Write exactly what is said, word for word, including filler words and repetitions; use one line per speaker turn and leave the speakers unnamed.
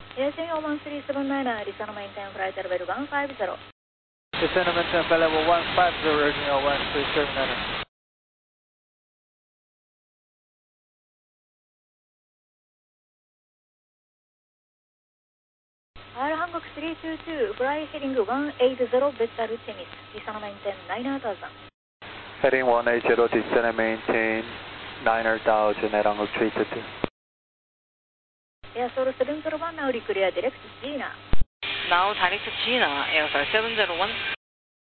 Air Channel one three seven nine, Lisa maintain flight level one five zero.
Lisa maintain flight level one five zero, Air Channel one three seven nine.
R Hankook three two two, fly heading one eight zero, Vector Temis, Lisa maintain nine thousand.
Heading one eight zero, descend maintain nine thousand at Hankook three two two.
Air Sol seven zero one, now clear direct Gina.
Now direct Gina, Air Sol seven zero one.